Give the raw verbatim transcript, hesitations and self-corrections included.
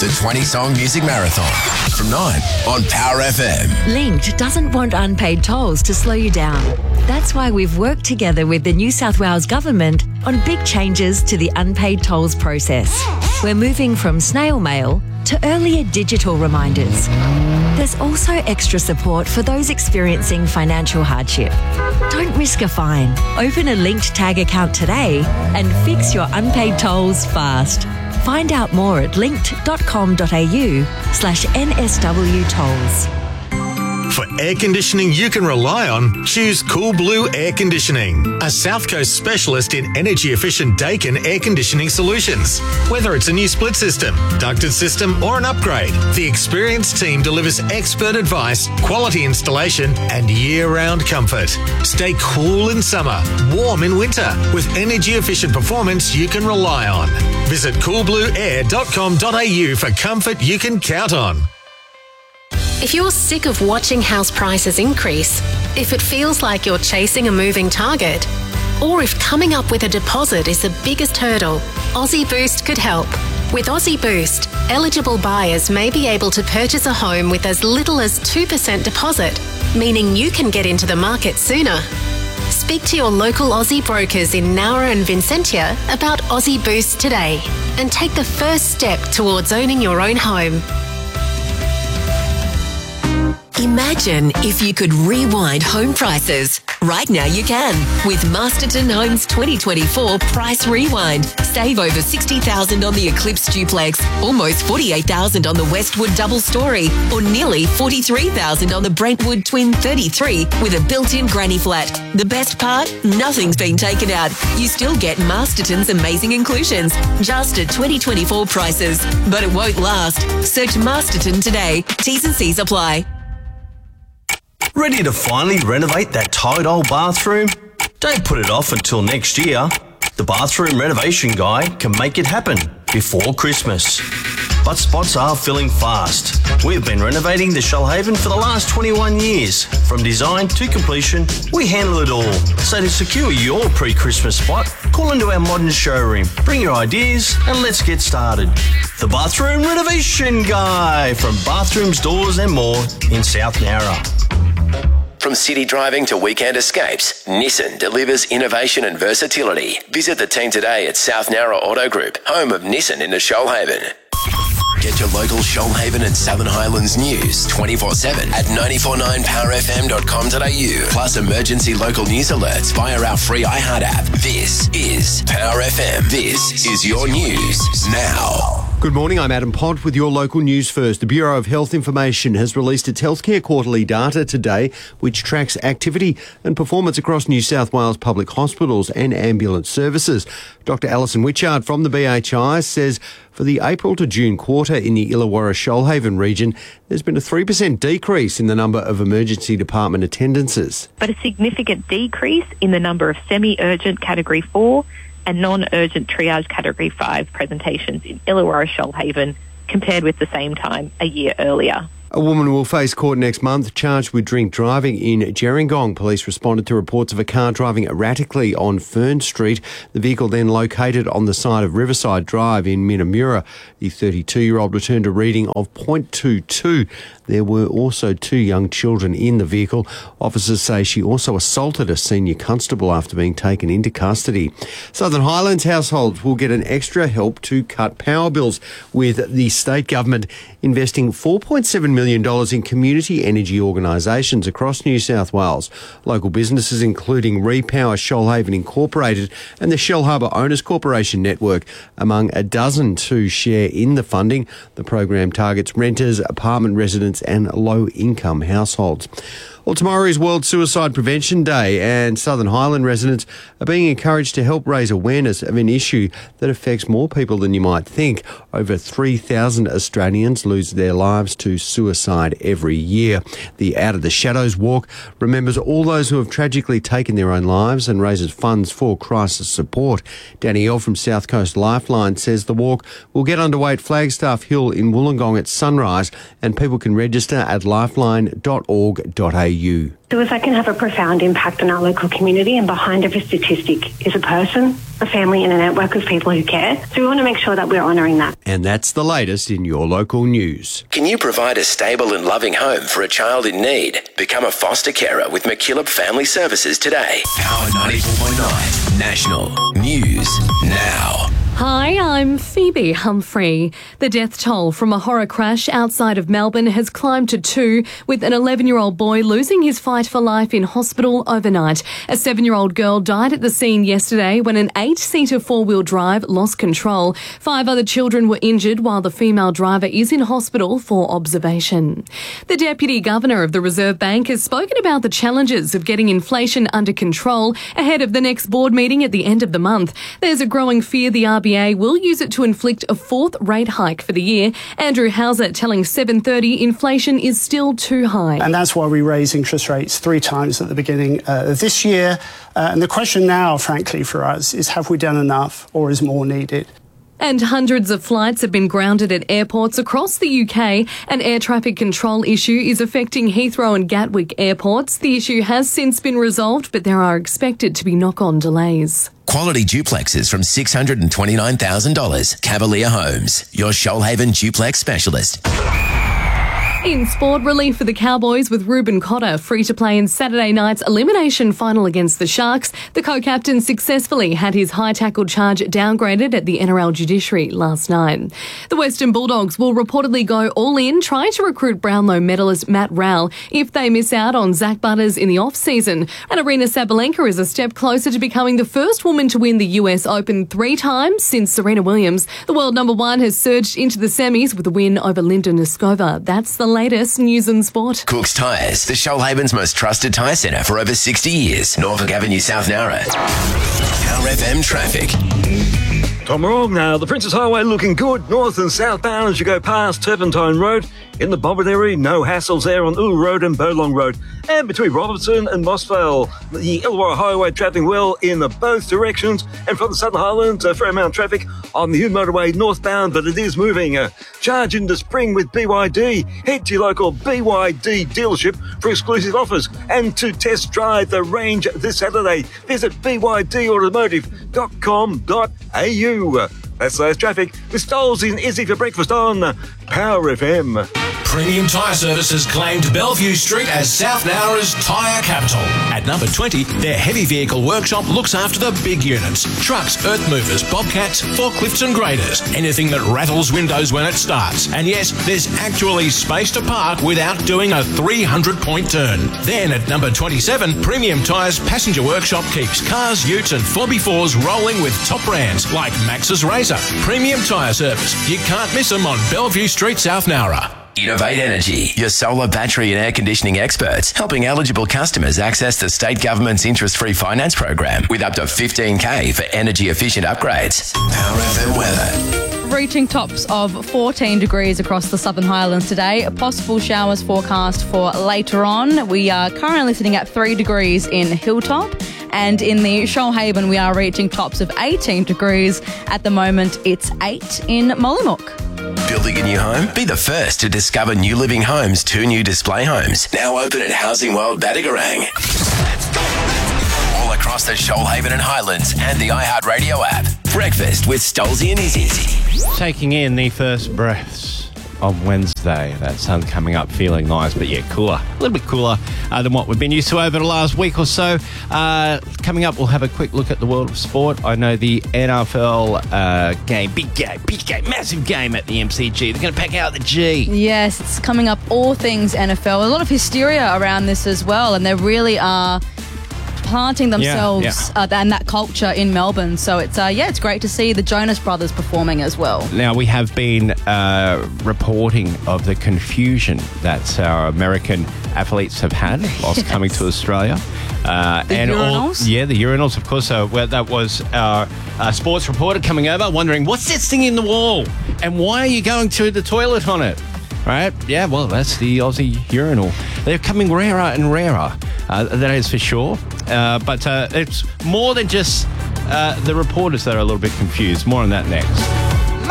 The twenty-song music marathon from nine on Power F M. Linked doesn't want unpaid tolls to slow you down. That's why we've worked together with the New South Wales Government on big changes to the unpaid tolls process. We're moving from snail mail to earlier digital reminders. There's also extra support for those experiencing financial hardship. Don't risk a fine. Open a Linked Tag account today and fix your unpaid tolls fast. Find out more at linked.com.au slash NSW tolls. For air conditioning you can rely on, choose Cool Blue Air Conditioning, a South Coast specialist in energy-efficient Daikin air conditioning solutions. Whether it's a new split system, ducted system or an upgrade, the experienced team delivers expert advice, quality installation and year-round comfort. Stay cool in summer, warm in winter, with energy-efficient performance you can rely on. Visit cool blue air dot com dot a u for comfort you can count on. If you're sick of watching house prices increase, if it feels like you're chasing a moving target, or if coming up with a deposit is the biggest hurdle, Aussie Boost could help. With Aussie Boost, eligible buyers may be able to purchase a home with as little as two percent deposit, meaning you can get into the market sooner. Speak to your local Aussie brokers in Nowra and Vincentia about Aussie Boost today and take the first step towards owning your own home. Imagine if you could rewind home prices. Right now you can with Masterton Homes twenty twenty-four Price Rewind. Save over sixty thousand dollars on the Eclipse Duplex, almost forty-eight thousand dollars on the Westwood Double Story, or nearly forty-three thousand dollars on the Brentwood Twin thirty-three with a built-in granny flat. The best part? Nothing's been taken out. You still get Masterton's amazing inclusions, just at twenty twenty-four prices. But it won't last. Search Masterton today. T's and C's apply. Ready to finally renovate that tired old bathroom? Don't put it off until next year. The Bathroom Renovation Guy can make it happen before Christmas. But spots are filling fast. We've been renovating the Shoalhaven for the last twenty-one years. From design to completion, we handle it all. So to secure your pre-Christmas spot, call into our modern showroom. Bring your ideas and let's get started. The Bathroom Renovation Guy from Bathrooms, Doors and More in South Nowra. From city driving to weekend escapes, Nissan delivers innovation and versatility. Visit the team today at South Nowra Auto Group, home of Nissan in the Shoalhaven. Get your local Shoalhaven and Southern Highlands news twenty-four seven at nine four nine power f m dot com dot a u. Plus emergency local news alerts via our free iHeart app. This is Power F M. This is your news now. Good morning, I'm Adam Pott with your local news first. The Bureau of Health Information has released its healthcare quarterly data today, which tracks activity and performance across New South Wales public hospitals and ambulance services. Doctor Alison Witchard from the B H I says for the April to June quarter in the Illawarra Shoalhaven region, there's been a three percent decrease in the number of emergency department attendances. But a significant decrease in the number of semi-urgent Category four and non-urgent triage Category five presentations in Illawarra Shoalhaven compared with the same time a year earlier. A woman will face court next month charged with drink driving in Gerringong. Police responded to reports of a car driving erratically on Fern Street. The vehicle then located on the side of Riverside Drive in Minamura. The thirty-two-year-old returned a reading of point two two. There were also two young children in the vehicle. Officers say she also assaulted a senior constable after being taken into custody. Southern Highlands households will get an extra help to cut power bills, with the state government investing four point seven million dollars in community energy organisations across New South Wales. Local businesses including Repower Shoalhaven Incorporated and the Shellharbour Owners Corporation Network among a dozen to share in the funding. The program targets renters, apartment residents and low-income households. Well, tomorrow is World Suicide Prevention Day, and Southern Highland residents are being encouraged to help raise awareness of an issue that affects more people than you might think. Over three thousand Australians lose their lives to suicide every year. The Out of the Shadows Walk remembers all those who have tragically taken their own lives and raises funds for crisis support. Danielle from South Coast Lifeline says the walk will get underway at Flagstaff Hill in Wollongong at sunrise, and people can register at lifeline dot org dot a u. u. Because that can have a profound impact on our local community, and behind every statistic is a person, a family and a network of people who care. So we want to make sure that we're honouring that. And that's the latest in your local news. Can you provide a stable and loving home for a child in need? Become a foster carer with McKillop Family Services today. Power ninety-four point nine National News Now. Hi, I'm Phoebe Humphrey. The death toll from a horror crash outside of Melbourne has climbed to two, with an eleven-year-old boy losing his fight for life in hospital overnight. A seven-year-old girl died at the scene yesterday when an eight-seater four-wheel drive lost control. Five other children were injured while the female driver is in hospital for observation. The Deputy Governor of the Reserve Bank has spoken about the challenges of getting inflation under control ahead of the next board meeting at the end of the month. There's a growing fear the R B A will use it to inflict a fourth rate hike for the year. Andrew Hauser telling seven thirty inflation is still too high. And that's why we raise interest rates three times at the beginning uh, of this year. Uh, and the question now, frankly, for us is, have we done enough or is more needed? And hundreds of flights have been grounded at airports across the U K. An air traffic control issue is affecting Heathrow and Gatwick airports. The issue has since been resolved, but there are expected to be knock-on delays. Quality duplexes from six hundred twenty-nine thousand dollars. Cavalier Homes, your Shoalhaven duplex specialist. In sport, relief for the Cowboys with Ruben Cotter free to play in Saturday night's elimination final against the Sharks. The co-captain successfully had his high tackle charge downgraded at the N R L judiciary last night. The Western Bulldogs will reportedly go all in trying to recruit Brownlow medalist Matt Rowell if they miss out on Zach Butters in the off-season. And Arina Sabalenka is a step closer to becoming the first woman to win the U S Open three times since Serena Williams. The world number one has surged into the semis with a win over Linda Noskova. That's the latest news and sport. Cook's Tyres, the Shoalhaven's most trusted tyre centre for over sixty years. Norfolk Avenue, South Narra. Power F M traffic. Tom Morong now. The Princess Highway looking good, north and southbound as you go past Turpentine Road. In the Bobbery, no hassles there on Ulu Road and Burlong Road. And between Robertson and Mossvale, the Illawarra Highway travelling well in both directions. And from the Southern Highlands, a fair amount of traffic on the Hume Motorway northbound, but it is moving. Uh, charge into spring with B Y D. Head to your local B Y D dealership for exclusive offers and to test drive the range this Saturday. Visit b y d automotive dot com dot a u. That's those traffic with Stoles in Izzy for breakfast on Power F M. Premium Tyre Services claimed Bellevue Street as South Nowra's tyre capital. At number twenty, their heavy vehicle workshop looks after the big units. Trucks, earth movers, bobcats, forklifts and graders. Anything that rattles windows when it starts. And yes, there's actually space to park without doing a three hundred point turn. Then at number twenty-seven, Premium Tyres Passenger Workshop keeps cars, utes and four by fours rolling with top brands like Max's Razor. Premium Tyre Service. You can't miss them on Bellevue Street, South Nowra. Innovate Energy, your solar, battery and air conditioning experts, helping eligible customers access the state government's interest-free finance program with up to fifteen K for energy-efficient upgrades. Power F M weather. Reaching tops of fourteen degrees across the Southern Highlands today. Possible showers forecast for later on. We are currently sitting at three degrees in Hilltop. And in the Shoalhaven, we are reaching tops of eighteen degrees. At the moment, it's eight in Mollymook. Building a new home? Be the first to discover New Living Homes' two new display homes. Now open at Housing World Battigarang. All across the Shoalhaven and Highlands and the iHeartRadio app. Breakfast with Stolzy and Izzy. Taking in the first breaths of Wednesday. That sun's coming up feeling nice, but yeah, cooler. A little bit cooler uh, than what we've been used to over the last week or so. Uh, coming up, we'll have a quick look at the world of sport. I know the N F L uh, game, big game, big game, massive game at the M C G. They're going to pack out the G. Yes, it's coming up all things N F L. A lot of hysteria around this as well, and they really are planting themselves yeah, yeah. Uh, and that culture in Melbourne. So it's uh, yeah, it's great to see the Jonas Brothers performing as well. Now, we have been uh, reporting of the confusion that our American athletes have had whilst yes. coming to Australia. Uh, the and urinals? All, yeah, the urinals, of course. Uh, well, that was our uh, sports reporter coming over, wondering, what's this thing in the wall? And why are you going to the toilet on it? Right? Yeah, well, that's the Aussie urinal. They're coming rarer and rarer, uh, that is for sure. Uh, but uh, it's more than just uh, the reporters that are a little bit confused. More on that next.